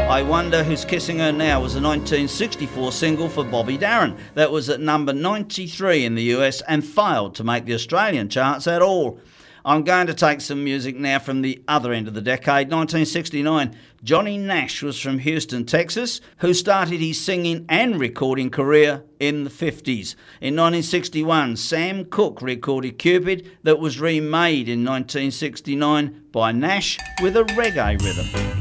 I Wonder Who's Kissing Her Now was a 1964 single for Bobby Darin that was at number 93 in the US and failed to make the Australian charts at all. I'm going to take some music now from the other end of the decade, 1969. Johnny Nash was from Houston, Texas, who started his singing and recording career in the 50s. In 1961, Sam Cooke recorded Cupid that was remade in 1969 by Nash with a reggae rhythm.